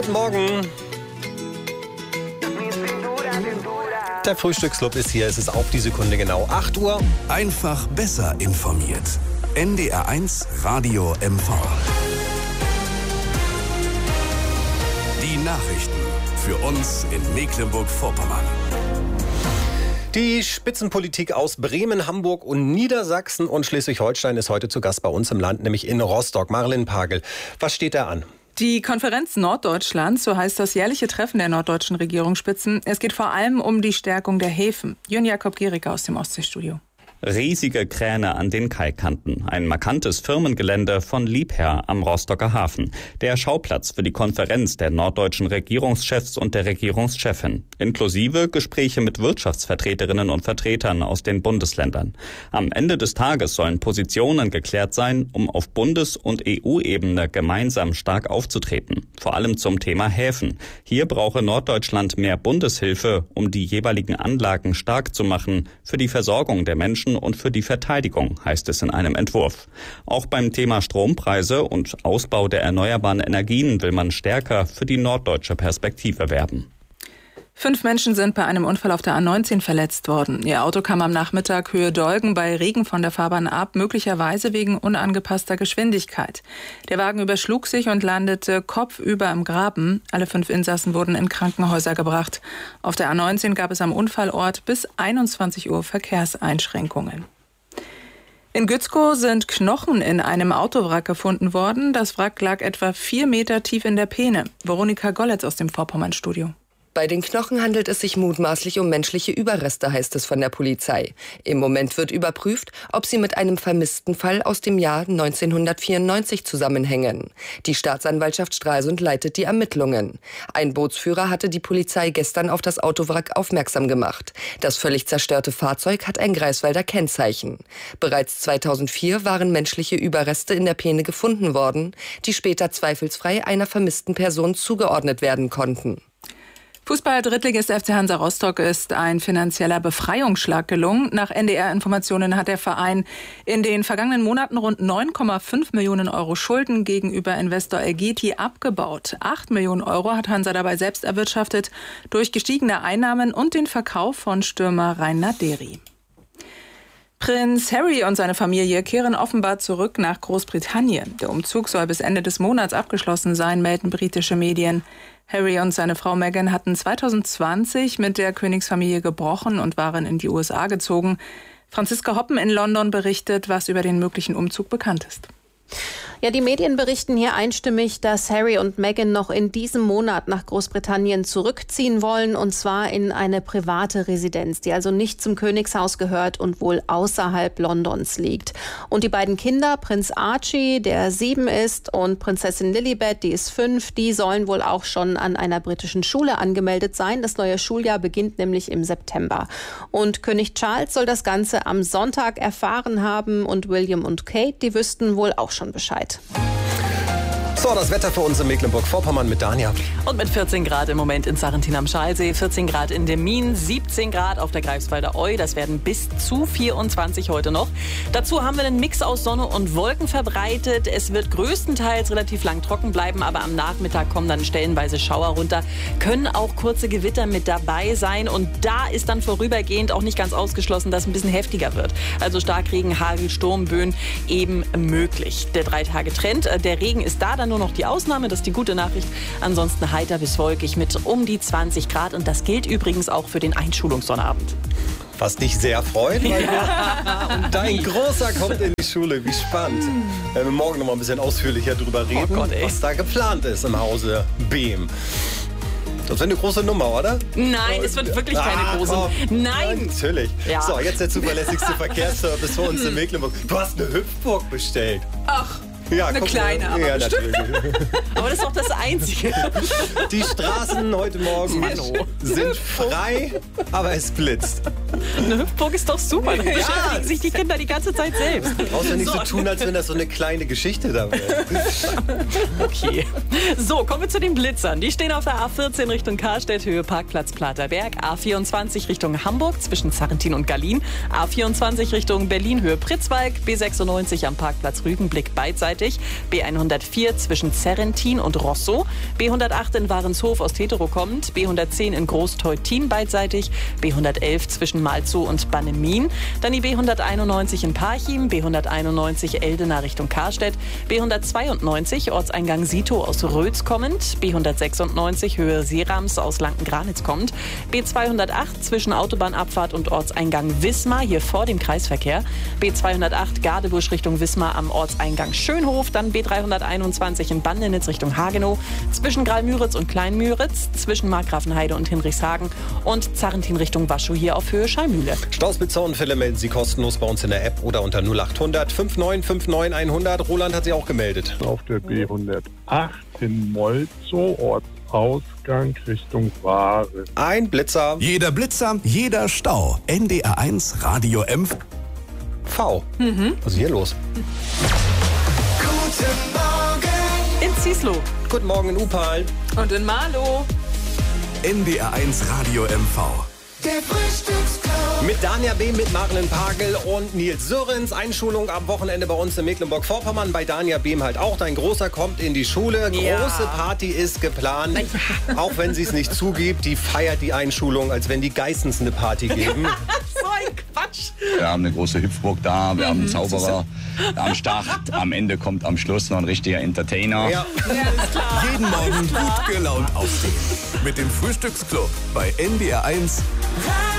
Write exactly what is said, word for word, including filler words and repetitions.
guten Morgen. Der Frühstücksclub ist hier. Es ist auf die Sekunde genau acht Uhr. Einfach besser informiert. N D R eins Radio M V. Die Nachrichten für uns in Mecklenburg-Vorpommern. Die Spitzenpolitik aus Bremen, Hamburg und Niedersachsen und Schleswig-Holstein ist heute zu Gast bei uns im Land, nämlich in Rostock. Marilyn Pagel, was steht da an? Die Konferenz Norddeutschlands, so heißt das jährliche Treffen der norddeutschen Regierungsspitzen. Es geht vor allem um die Stärkung der Häfen. Jürgen Jakob Giericke aus dem Ostseestudio. Riesige Kräne an den Kaikanten. Ein markantes Firmengelände von Liebherr am Rostocker Hafen. Der Schauplatz für die Konferenz der norddeutschen Regierungschefs und der Regierungschefin. Inklusive Gespräche mit Wirtschaftsvertreterinnen und Vertretern aus den Bundesländern. Am Ende des Tages sollen Positionen geklärt sein, um auf Bundes- und E U-Ebene gemeinsam stark aufzutreten. Vor allem zum Thema Häfen. Hier brauche Norddeutschland mehr Bundeshilfe, um die jeweiligen Anlagen stark zu machen für die Versorgung der Menschen und für die Verteidigung, heißt es in einem Entwurf. Auch beim Thema Strompreise und Ausbau der erneuerbaren Energien will man stärker für die norddeutsche Perspektive werben. Fünf Menschen sind bei einem Unfall auf der A neunzehn verletzt worden. Ihr Auto kam am Nachmittag Höhe Dolgen bei Regen von der Fahrbahn ab, möglicherweise wegen unangepasster Geschwindigkeit. Der Wagen überschlug sich und landete kopfüber im Graben. Alle fünf Insassen wurden in Krankenhäuser gebracht. Auf der A neunzehn gab es am Unfallort bis einundzwanzig Uhr Verkehrseinschränkungen. In Gützkow sind Knochen in einem Autowrack gefunden worden. Das Wrack lag etwa vier Meter tief in der Peene. Veronika Golletz aus dem Vorpommern-Studio. Bei den Knochen handelt es sich mutmaßlich um menschliche Überreste, heißt es von der Polizei. Im Moment wird überprüft, ob sie mit einem vermissten Fall aus dem Jahr neunzehnhundertvierundneunzig zusammenhängen. Die Staatsanwaltschaft Stralsund leitet die Ermittlungen. Ein Bootsführer hatte die Polizei gestern auf das Autowrack aufmerksam gemacht. Das völlig zerstörte Fahrzeug hat ein Greifswalder Kennzeichen. Bereits zweitausendvier waren menschliche Überreste in der Peene gefunden worden, die später zweifelsfrei einer vermissten Person zugeordnet werden konnten. Fußball-Drittligist F C Hansa Rostock ist ein finanzieller Befreiungsschlag gelungen. Nach N D R-Informationen hat der Verein in den vergangenen Monaten rund neun Komma fünf Millionen Euro Schulden gegenüber Investor Elgeti abgebaut. acht Millionen Euro hat Hansa dabei selbst erwirtschaftet durch gestiegene Einnahmen und den Verkauf von Stürmer Rainer Deri. Prinz Harry und seine Familie kehren offenbar zurück nach Großbritannien. Der Umzug soll bis Ende des Monats abgeschlossen sein, melden britische Medien. Harry und seine Frau Meghan hatten zweitausendzwanzig mit der Königsfamilie gebrochen und waren in die U S A gezogen. Franziska Hoppen in London berichtet, was über den möglichen Umzug bekannt ist. Ja, die Medien berichten hier einstimmig, dass Harry und Meghan noch in diesem Monat nach Großbritannien zurückziehen wollen, und zwar in eine private Residenz, die also nicht zum Königshaus gehört und wohl außerhalb Londons liegt. Und die beiden Kinder, Prinz Archie, der sieben ist, und Prinzessin Lilibet, die ist fünf, die sollen wohl auch schon an einer britischen Schule angemeldet sein. Das neue Schuljahr beginnt nämlich im September. Und König Charles soll das Ganze am Sonntag erfahren haben, und William und Kate, die wüssten wohl auch schon Bescheid. So, das Wetter für uns in Mecklenburg-Vorpommern mit Dania. Und mit vierzehn Grad im Moment in Sarrentin am Schalsee, vierzehn Grad in Demmin, siebzehn Grad auf der Greifswalder Eu. Das werden bis zu vierundzwanzig heute noch. Dazu haben wir einen Mix aus Sonne und Wolken verbreitet. Es wird größtenteils relativ lang trocken bleiben, aber am Nachmittag kommen dann stellenweise Schauer runter. Können auch kurze Gewitter mit dabei sein. Und da ist dann vorübergehend auch nicht ganz ausgeschlossen, dass es ein bisschen heftiger wird. Also Starkregen, Hagel, Sturmböen eben möglich. Der Drei-Tage-Trend, der Regen ist da, dann nur noch die Ausnahme, das ist die gute Nachricht. Ansonsten heiter bis wolkig mit um die zwanzig Grad, und das gilt übrigens auch für den Einschulungssonnabend. Was dich sehr freut, weil ja. Dein Großer kommt in die Schule. Wie spannend. Wir werden morgen noch mal ein bisschen ausführlicher drüber reden, oh Gott, was da geplant ist im Hause Behm. Das wird eine große Nummer, oder? Nein, es wird wirklich keine ah, große Nummer. Nein. Ja, natürlich. Ja. So, jetzt der zuverlässigste Verkehrsservice für uns in Mecklenburg. Du hast eine Hüpfburg bestellt. Ach. Ja, eine guck, kleine, aber ja, natürlich. Aber das ist doch das Einzige. Die Straßen heute Morgen sind frei, aber es blitzt. Eine Hüpfburg ist doch super. Dann ja. beschäftigen sich die Kinder die ganze Zeit selbst. Du brauchst ja nicht so. so tun, als wenn das so eine kleine Geschichte da wäre. Okay. So, kommen wir zu den Blitzern. Die stehen auf der A vierzehn Richtung Karstedt, Höhe Parkplatz Platerberg. A vierundzwanzig Richtung Hamburg zwischen Sarrentin und Gallien. A vierundzwanzig Richtung Berlin, Höhe Pritzwalk. B sechsundneunzig am Parkplatz Rügenblick beidseits. beidseitig, B hundertvier zwischen Zerrentin und Rosso, B hundertacht in Warenshof aus Tetero kommend, B hundertzehn in Großteutin beidseitig, B hundertelf zwischen Malzow und Bannemin, dann die B hunderteinundneunzig in Parchim, B hunderteinundneunzig Eldena Richtung Karstedt, B hundertzweiundneunzig Ortseingang Sito aus Rötz kommend, B hundertsechsundneunzig Höhe Seerams aus Lanken-Granitz kommend, B zweihundertacht zwischen Autobahnabfahrt und Ortseingang Wismar, hier vor dem Kreisverkehr, B zweihundertacht Gadebusch Richtung Wismar am Ortseingang Schönhof, dann B dreihunderteinundzwanzig in Bandenitz Richtung Hagenow, zwischen Graal-Müritz und Klein-Müritz, zwischen Markgrafenheide und Hinrichshagen und Zarrentin Richtung Waschow hier auf Höhe Schallmühle. Staus mit Zaunfälle melden Sie kostenlos bei uns in der App oder unter null achthundert fünfundneunzig neunundfünfzig hundert. Roland hat sich auch gemeldet. Auf der B hundertacht in Molzow, Ortsausgang Richtung Ware. Ein Blitzer. Jeder Blitzer, jeder Stau. N D R eins Radio M V. Mhm. Was ist hier los? Guten Morgen in Zieslow. Guten Morgen in Upal. Und in Marlow. N D R eins Radio M V. Der Frühstücksclub. Mit Danja B., mit Marlen Pagel und Nils Sörens. Einschulung am Wochenende bei uns in Mecklenburg-Vorpommern. Bei Danja B. halt auch. Dein Großer kommt in die Schule. Ja. Große Party ist geplant. Auch wenn sie es nicht zugibt. Die feiert die Einschulung, als wenn die Geissens eine Party geben. So ein Quatsch. Wir haben eine große Hüpfburg da, wir haben einen Zauberer am Start. Am Ende kommt am Schluss noch ein richtiger Entertainer. Ja. Ja, ist klar. Jeden Morgen gut gelaunt aufstehen. Mit dem Frühstücksclub bei N D R eins.